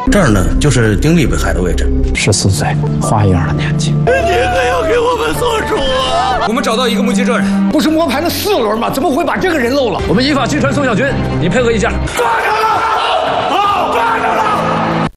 这儿呢就是丁力被害的位置。 14岁，花一样的年纪。 你可要给我们做主啊！ 我们找到一个目击证人， 不是摸排了4轮吗？怎么会把这个人漏了？我们依法拘传宋小军，你配合一下。 抓住了！